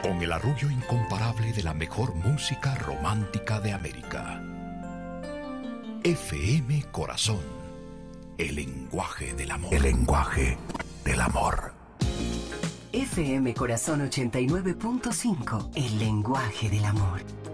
con el arrullo incomparable de la mejor música romántica de América. FM Corazón, el lenguaje del amor. El lenguaje del amor. FM Corazón 89.5, el lenguaje del amor.